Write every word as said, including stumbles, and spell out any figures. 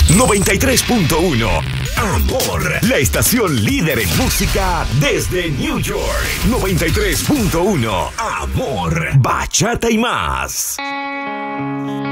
noventa y tres punto uno. Amor, la estación líder en música desde New York. noventa y tres punto uno. Amor, bachata y más.